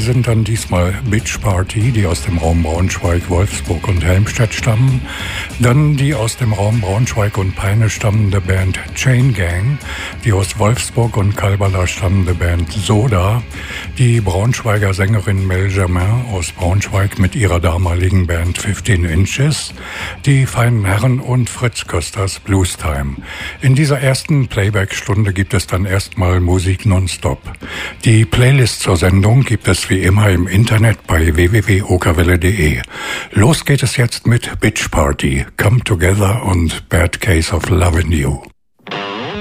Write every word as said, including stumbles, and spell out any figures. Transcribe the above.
sind dann diesmal Bitch Party, die aus dem Raum Braunschweig, Wolfsburg und Helmstedt stammen. Dann die aus dem Raum Braunschweig und Peine stammende Band Chain Gang, die aus Wolfsburg und Kalbala stammende Band Soda, die Braunschweiger Sängerin Mel Germain aus Braunschweig mit ihrer damaligen Band fifteen Inches, die Feinen Herren und Fritz Kösters Blues Time. In dieser ersten Playback-Stunde gibt es dann erstmal Musik nonstop. Die Playlist zur Sendung gibt es wie immer im Internet bei w w w punkt okerwelle punkt de. Los geht es jetzt mit Bitch Party, Come Together und Bad Case of Lovin' You.